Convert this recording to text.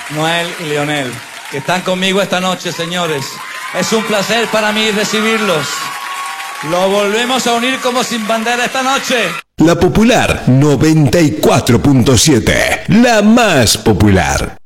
Noel y Leonel, que están conmigo esta noche, señores. Es un placer para mí recibirlos. Lo volvemos a unir como Sin Bandera esta noche. La Popular 94.7, la más popular.